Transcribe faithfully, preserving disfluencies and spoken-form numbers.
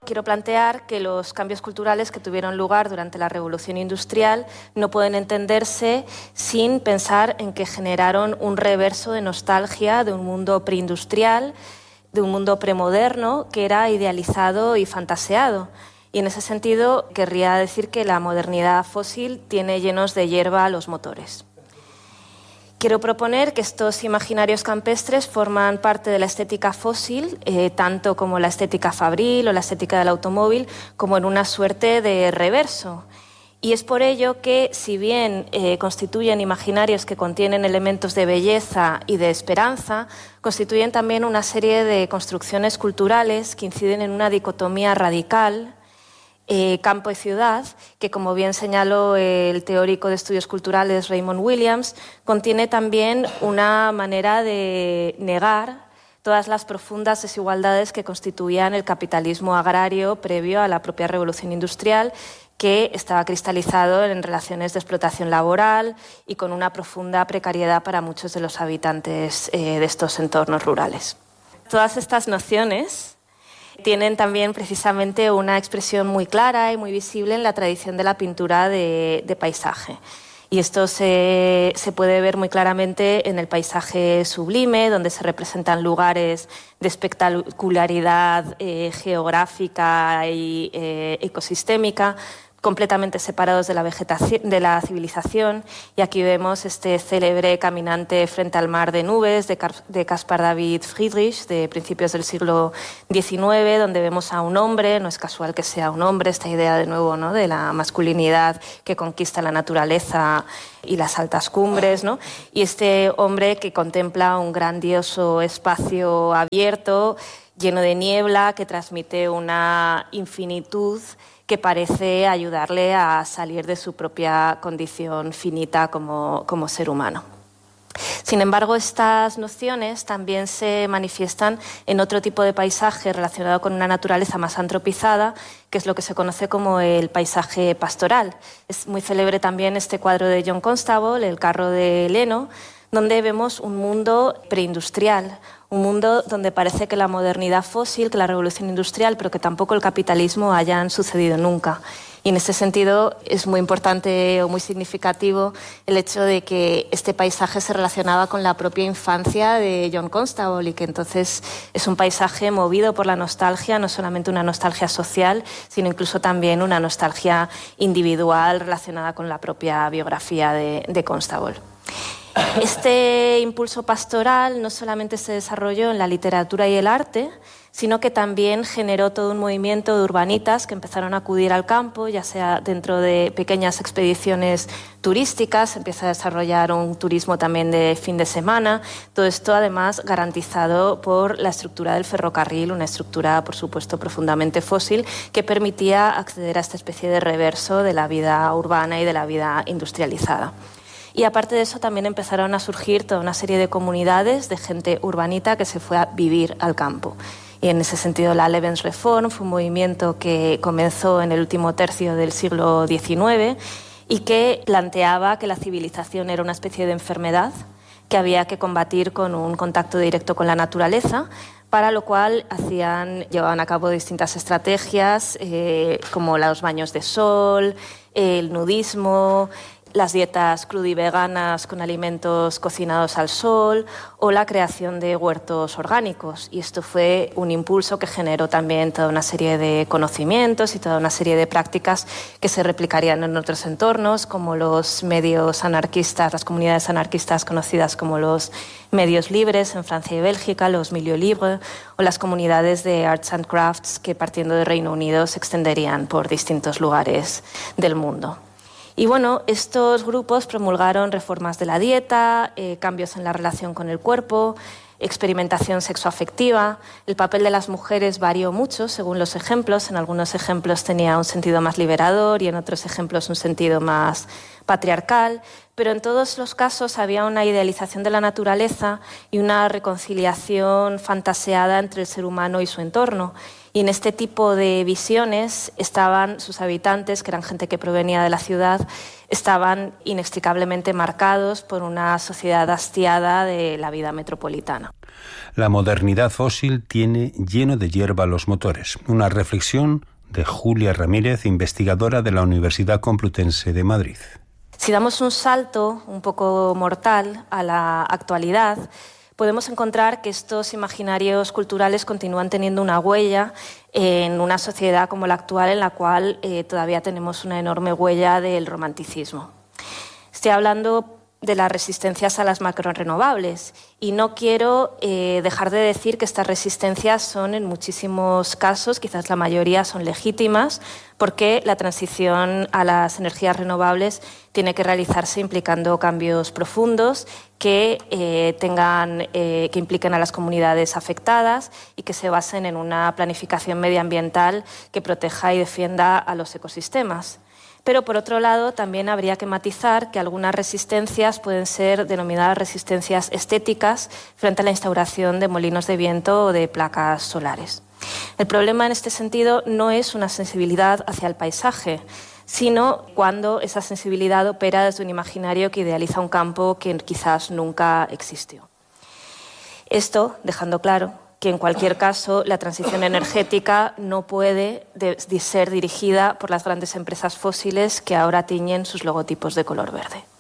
Quiero plantear que los cambios culturales que tuvieron lugar durante la Revolución Industrial no pueden entenderse sin pensar en que generaron un reverso de nostalgia de un mundo preindustrial, de un mundo premoderno que era idealizado y fantaseado. Y en ese sentido querría decir que la modernidad fósil tiene llenos de hierba los motores. Quiero proponer que estos imaginarios campestres forman parte de la estética fósil, eh, tanto como la estética fabril o la estética del automóvil, como en una suerte de reverso. Y es por ello que, si bien eh, constituyen imaginarios que contienen elementos de belleza y de esperanza, constituyen también una serie de construcciones culturales que inciden en una dicotomía radical, Eh, campo y ciudad, que, como bien señaló el teórico de estudios culturales Raymond Williams, contiene también una manera de negar todas las profundas desigualdades que constituían el capitalismo agrario previo a la propia revolución industrial, que estaba cristalizado en relaciones de explotación laboral y con una profunda precariedad para muchos de los habitantes eh, de estos entornos rurales. Todas estas nociones tienen también precisamente una expresión muy clara y muy visible en la tradición de la pintura de, de paisaje. Y esto se, se puede ver muy claramente en el paisaje sublime, donde se representan lugares de espectacularidad eh, geográfica y eh, ecosistémica, completamente separados de la vegetación, de la civilización. Y aquí vemos este célebre caminante frente al mar de nubes de, de Caspar David Friedrich, de principios del siglo diecinueve, donde vemos a un hombre, no es casual que sea un hombre, esta idea de nuevo, ¿no?, de la masculinidad que conquista la naturaleza y las altas cumbres, ¿no? Y este hombre que contempla un grandioso espacio abierto, lleno de niebla, que transmite una infinitud que parece ayudarle a salir de su propia condición finita como, como ser humano. Sin embargo, estas nociones también se manifiestan en otro tipo de paisaje relacionado con una naturaleza más antropizada, que es lo que se conoce como el paisaje pastoral. Es muy célebre también este cuadro de John Constable, El carro de Leno, donde vemos un mundo preindustrial, un mundo donde parece que la modernidad fósil, que la revolución industrial, pero que tampoco el capitalismo hayan sucedido nunca. Y en este sentido es muy importante o muy significativo el hecho de que este paisaje se relacionaba con la propia infancia de John Constable y que entonces es un paisaje movido por la nostalgia, no solamente una nostalgia social, sino incluso también una nostalgia individual relacionada con la propia biografía de, de Constable. Este impulso pastoral no solamente se desarrolló en la literatura y el arte, sino que también generó todo un movimiento de urbanitas que empezaron a acudir al campo, ya sea dentro de pequeñas expediciones turísticas, empieza a desarrollar un turismo también de fin de semana, todo esto además garantizado por la estructura del ferrocarril, una estructura, por supuesto, profundamente fósil, que permitía acceder a esta especie de reverso de la vida urbana y de la vida industrializada. Y aparte de eso también empezaron a surgir toda una serie de comunidades de gente urbanita que se fue a vivir al campo. Y en ese sentido la Lebensreform fue un movimiento que comenzó en el último tercio del siglo diecinueve y que planteaba que la civilización era una especie de enfermedad que había que combatir con un contacto directo con la naturaleza, para lo cual hacían, llevaban a cabo distintas estrategias eh, como los baños de sol, el nudismo, las dietas crudiveganas con alimentos cocinados al sol o la creación de huertos orgánicos. Y esto fue un impulso que generó también toda una serie de conocimientos y toda una serie de prácticas que se replicarían en otros entornos, como los medios anarquistas, las comunidades anarquistas conocidas como los medios libres en Francia y Bélgica, los milieux libres, o las comunidades de arts and crafts que, partiendo de Reino Unido, se extenderían por distintos lugares del mundo. Y bueno, estos grupos promulgaron reformas de la dieta, eh, cambios en la relación con el cuerpo, experimentación sexoafectiva. El papel de las mujeres varió mucho según los ejemplos. En algunos ejemplos tenía un sentido más liberador y en otros ejemplos un sentido más patriarcal, pero en todos los casos había una idealización de la naturaleza y una reconciliación fantaseada entre el ser humano y su entorno. Y en este tipo de visiones estaban sus habitantes, que eran gente que provenía de la ciudad, estaban inextricablemente marcados por una sociedad hastiada de la vida metropolitana. La modernidad fósil tiene lleno de hierba los motores. Una reflexión de Julia Ramírez, investigadora de la Universidad Complutense de Madrid. Si damos un salto un poco mortal a la actualidad, podemos encontrar que estos imaginarios culturales continúan teniendo una huella en una sociedad como la actual, en la cual eh, todavía tenemos una enorme huella del romanticismo. Estoy hablando de las resistencias a las macrorrenovables y no quiero eh, dejar de decir que estas resistencias son en muchísimos casos, quizás la mayoría son legítimas, porque la transición a las energías renovables tiene que realizarse implicando cambios profundos que, eh, tengan, eh, que impliquen a las comunidades afectadas y que se basen en una planificación medioambiental que proteja y defienda a los ecosistemas. Pero, por otro lado, también habría que matizar que algunas resistencias pueden ser denominadas resistencias estéticas frente a la instauración de molinos de viento o de placas solares. El problema en este sentido no es una sensibilidad hacia el paisaje, sino cuando esa sensibilidad opera desde un imaginario que idealiza un campo que quizás nunca existió. Esto dejando claro que en cualquier caso la transición energética no puede de, de ser dirigida por las grandes empresas fósiles que ahora tiñen sus logotipos de color verde.